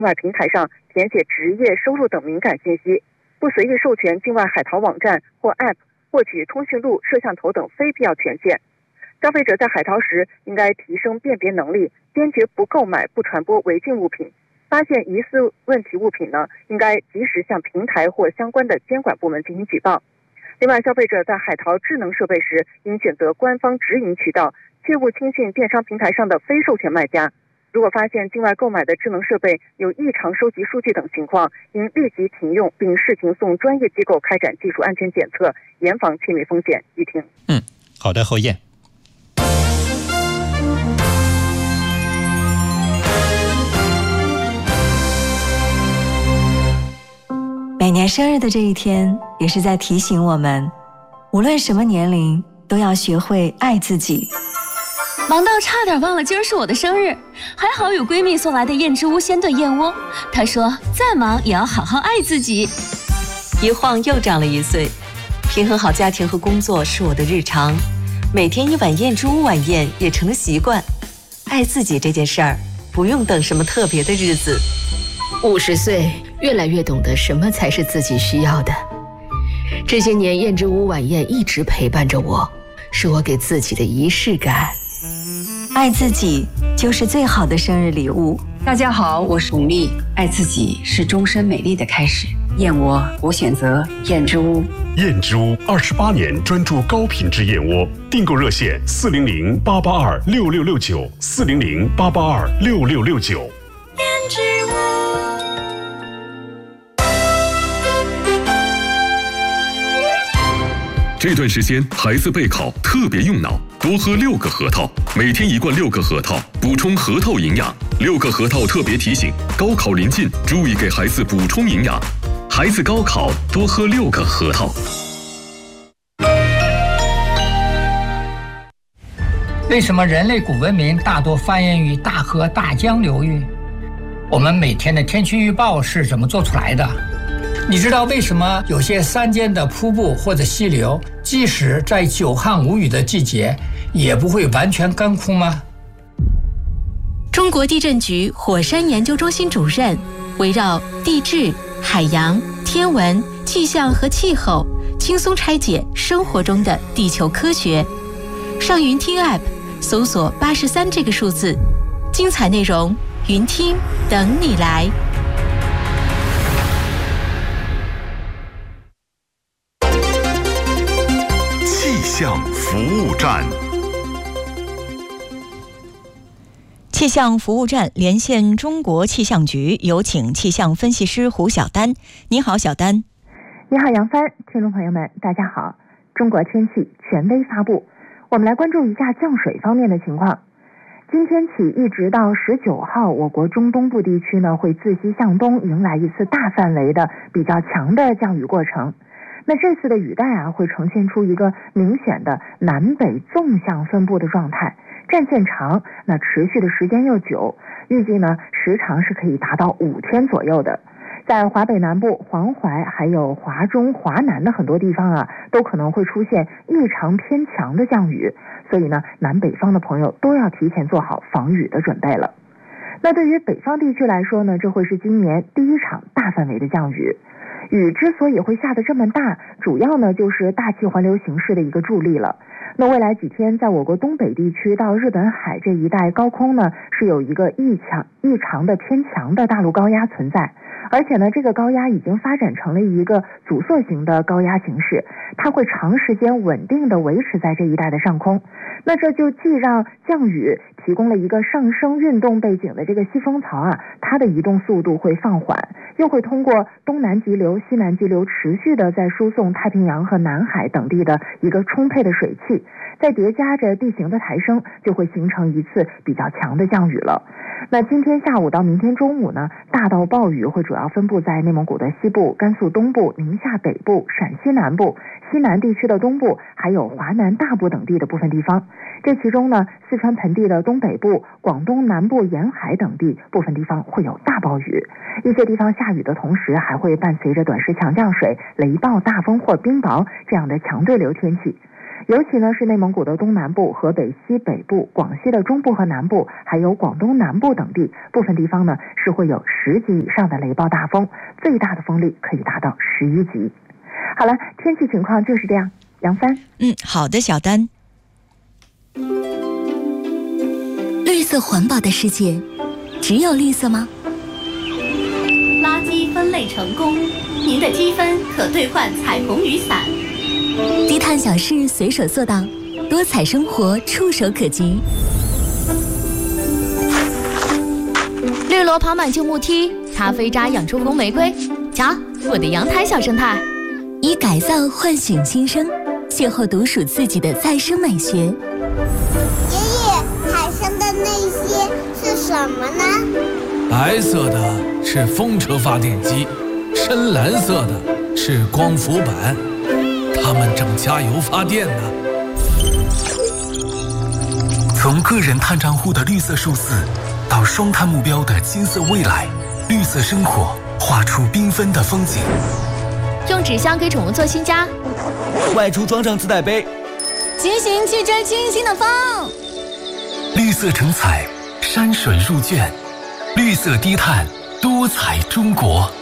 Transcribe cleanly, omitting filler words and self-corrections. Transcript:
外平台上填写职业、收入等敏感信息，不随意授权境外海淘网站或 App 获取通讯录、摄像头等非必要权限。消费者在海淘时应该提升辨别能力，坚决不购买、不传播违禁物品。发现疑似问题物品呢，应该及时向平台或相关的监管部门进行举报。另外，消费者在海淘智能设备时，应选择官方直营渠道，切勿轻信电商平台上的非授权卖家。如果发现境外购买的智能设备有异常收集数据等情况，应立即停用，并视频送专业机构开展技术安全检测，严防窃密风险。一听， 好的，侯燕。 每年生日的这一天，也是在提醒我们，无论什么年龄，都要学会爱自己。 忙到差点忘了今儿是我的生日，还好有闺蜜送来的燕之屋鲜炖燕窝。她说再忙也要好好爱自己。 一晃又长了1岁，平衡好家庭和工作是我的日常，每天1碗燕之屋晚宴也成了习惯。爱自己这件事儿，不用等什么特别的日子。 50岁，越来越懂得什么才是自己需要的。这些年，燕之屋晚宴一直陪伴着我，是我给自己的仪式感。 爱自己就是最好的生日礼物。 大家好，我是巩俐。爱自己是终身美丽的开始。燕窝，我选择燕之屋。 燕之屋28年专注高品质燕窝，订购热线400-882-6669，400-882-6669。 燕之屋。 这段时间孩子备考特别用脑，多喝6个核桃，每天1罐6个核桃，补充核桃营养。6个核桃特别提醒：高考临近，注意给孩子补充营养。孩子高考多喝6个核桃。 为什么人类古文明大多繁衍于大河大江流域？我们每天的天气预报是怎么做出来的？你知道为什么有些山间的瀑布或者溪流，即使在久旱无雨的季节，也不会完全干枯吗？ 中国地震局火山研究中心主任围绕地质、海洋、天文、气象和气候，轻松拆解生活中的地球科学。上云听 App 搜索83这个数字，精彩内容云听等你来。 气象服务站。 气象服务站连线中国气象局，有请气象分析师胡晓丹。你好，小丹。 你好，杨帆。听众朋友们，大家好。中国天气权威发布，我们来关注一下降水方面的情况。今天起一直到19号，我国中东部地区呢会自西向东迎来一次大范围的比较强的降雨过程。那这次的雨带会呈现出一个明显的南北纵向分布的状态，战线长，那持续的时间又久，预计呢时长是可以达到5天左右的。在华北南部、黄淮还有华中、华南的很多地方都可能会出现异常偏强的降雨，所以呢南北方的朋友都要提前做好防雨的准备了。那对于北方地区来说呢，这会是今年第一场大范围的降雨。雨之所以会下得这么大，主要呢就是大气环流形势的一个助力了。那未来几天，在我国东北地区到日本海这一带高空呢，是有一个异常的偏强的大陆高压存在，而且呢，这个高压已经发展成了一个阻塞型的高压形式，它会长时间稳定的维持在这一带的上空。那这就既让降雨提供了一个上升运动背景的这个西风槽它的移动速度会放缓，又会通过东南极流、西南极流持续的在输送太平洋和南海等地的一个充沛的水汽，再叠加着地形的抬升，就会形成一次比较强的降雨了。那今天下午到明天中午呢，大到暴雨会主要分布在内蒙古的西部、甘肃东部、宁夏北部、陕西南部、西南地区的东部，还有华南大部等地的部分地方。这其中呢，四川盆地的东北部、广东南部沿海等地部分地方会有大暴雨，一些地方下雨的同时还会伴随着短时强降水、雷暴、大风或冰雹这样的强对流天气。 尤其呢是内蒙古的东南部、河北西北部、广西的中部和南部，还有广东南部等地，部分地方呢是会有10级以上的雷暴大风，最大的风力可以达到11级。好了，天气情况就是这样。杨帆， 好的，小丹。 绿色环保的世界，只有绿色吗？ 垃圾分类成功，您的积分可兑换彩虹雨伞。 低碳小事随手做到，多彩生活触手可及。 绿萝跑满旧木梯，咖啡渣养出红玫瑰。瞧，我的阳台小生态。 以改造唤醒新生，邂逅独属自己的再生美学。爷爷，海上的那些是什么呢？ 白色的是风车发电机，深蓝色的是光伏板，它们正加油发电呢。 从个人碳账户的绿色数字，到双碳目标的金色未来，绿色生活画出缤纷的风景。 用纸箱给宠物做新家， 外出装上自带杯， 骑行去追清新的风。 绿色成彩，山水入卷，绿色低碳，多彩中国。